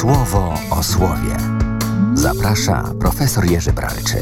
Słowo o słowie. Zaprasza profesor Jerzy Bralczyk.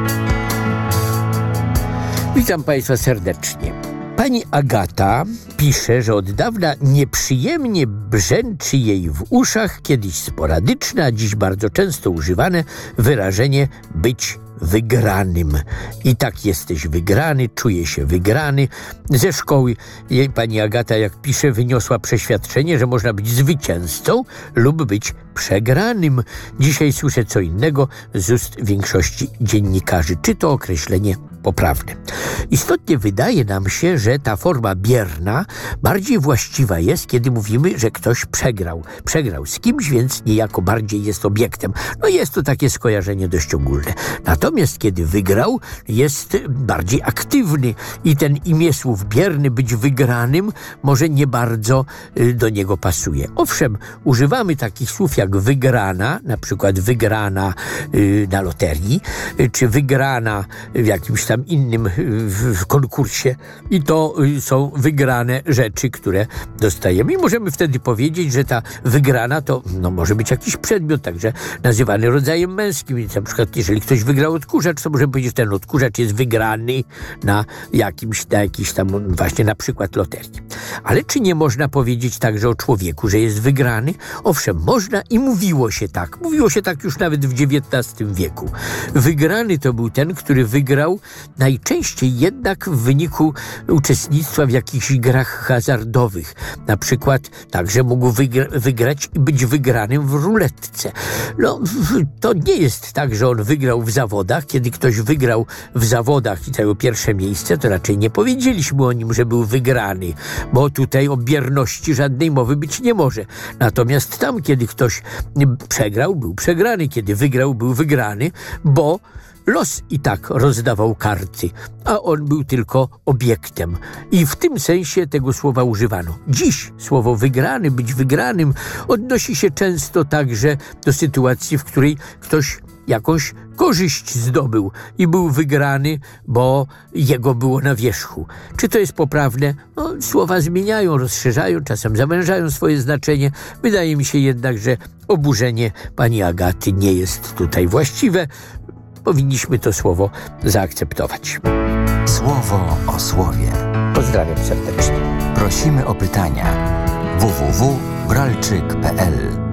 Witam Państwa serdecznie. Pani Agata pisze, że od dawna nieprzyjemnie brzęczy jej w uszach kiedyś sporadyczne, a dziś bardzo często używane wyrażenie być wygranym. I tak jesteś wygrany, czuje się wygrany. Ze szkoły jej pani Agata, jak pisze, wyniosła przeświadczenie, że można być zwycięzcą lub być przegranym. Dzisiaj słyszę co innego z ust większości dziennikarzy. Czy to określenie poprawne? Istotnie wydaje nam się, że ta forma bierna bardziej właściwa jest, kiedy mówimy, że ktoś przegrał. Przegrał z kimś, więc niejako bardziej jest obiektem. No jest to takie skojarzenie dość ogólne. Natomiast kiedy wygrał, jest bardziej aktywny i ten imię słów bierny, być wygranym, może nie bardzo do niego pasuje. Owszem, używamy takich słów jak wygrana, na przykład wygrana na loterii, czy wygrana w jakimś tam innym w konkursie i to są wygrane rzeczy, które dostajemy i możemy wtedy powiedzieć, że ta wygrana to może być jakiś przedmiot, także nazywany rodzajem męskim. Więc na przykład jeżeli ktoś wygrał odkurzacz, to możemy powiedzieć, że ten odkurzacz jest wygrany na jakiś tam właśnie na przykład loterii. Ale czy nie można powiedzieć także o człowieku, że jest wygrany? Owszem, można i mówiło się tak. Mówiło się tak już nawet w XIX wieku. Wygrany to był ten, który wygrał najczęściej jednak w wyniku uczestnictwa w jakichś grach hazardowych. Na przykład także mógł wygrać i być wygranym w ruletce. To nie jest tak, że on wygrał w zawodach. Kiedy ktoś wygrał w zawodach i zajął pierwsze miejsce, to raczej nie powiedzieliśmy o nim, że był wygrany, bo tutaj o bierności żadnej mowy być nie może. Natomiast tam, kiedy ktoś przegrał, był przegrany. Kiedy wygrał, był wygrany, bo los i tak rozdawał karty, a on był tylko obiektem. I w tym sensie tego słowa używano. Dziś słowo wygrany, być wygranym odnosi się często także do sytuacji, w której ktoś jakąś korzyść zdobył i był wygrany, bo jego było na wierzchu. Czy to jest poprawne? Słowa zmieniają, rozszerzają, czasem zawężają swoje znaczenie. Wydaje mi się jednak, że oburzenie pani Agaty nie jest tutaj właściwe. Powinniśmy to słowo zaakceptować. Słowo o słowie. Pozdrawiam serdecznie. Prosimy o pytania. www.bralczyk.pl